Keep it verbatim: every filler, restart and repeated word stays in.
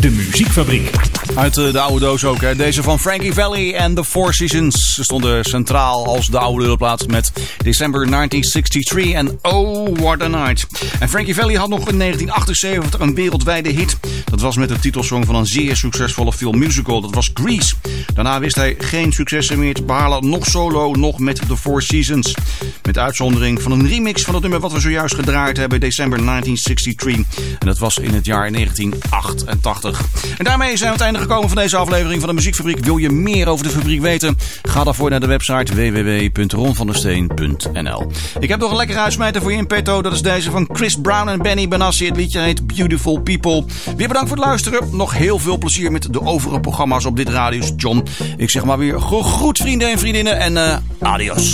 De Muziekfabriek. Uit uh, de oude doos ook, hè. Deze van Frankie Valli en The Four Seasons. Ze stonden centraal als de oude lullenplaat met December negentien zesentachtig en Oh What a Night. En Frankie Valli had nog in negentien achtenzeventig een wereldwijde hit. Dat was met de titelsong van een zeer succesvolle filmmusical. Dat was Grease. Daarna wist hij geen successen meer te behalen. Nog solo, nog met The Four Seasons. Met uitzondering van een remix van het nummer wat we zojuist gedraaid hebben. December negentien zesentachtig. En dat was in het jaar negentien achtentachtig. En daarmee zijn we aan het einde gekomen van deze aflevering van de Muziekfabriek. Wil je meer over de fabriek weten? Ga daarvoor naar de website w w w punt ron van der steen punt n l. Ik heb nog een lekkere uitsmijter voor je in petto. Dat is deze van Chris Brown en Benny Benassi. Het liedje heet Beautiful People. Weer bedankt voor het luisteren. Nog heel veel plezier met de overige programma's op dit radiostation. Ik zeg maar weer gegroet vrienden en vriendinnen en uh, adios.